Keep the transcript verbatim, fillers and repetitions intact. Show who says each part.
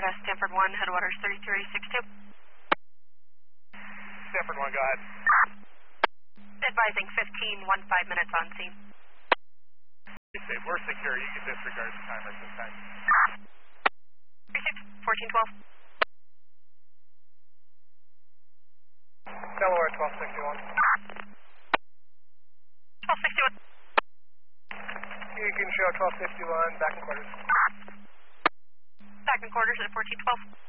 Speaker 1: Crest, Stanford one, headwaters thirty-three sixty-two.
Speaker 2: Stanford one, go ahead.
Speaker 1: Advising fifteen fifteen minutes on scene.
Speaker 2: Be safe, we're secure. You can disregard the timer at this time.
Speaker 1: Received, fourteen twelve.
Speaker 2: Delaware twelve sixty-one.
Speaker 1: twelve sixty-one.
Speaker 2: You can show twelve fifty-one, back in quarters.
Speaker 1: Back in quarters at fourteen twelve.